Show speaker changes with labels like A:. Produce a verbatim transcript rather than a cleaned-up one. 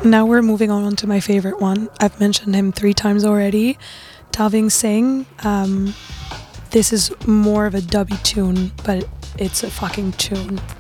A: Now we're moving on to my favorite one. I've mentioned him three times already. Talving Singh. Um, this is more of a dubby tune, but it's a fucking tune.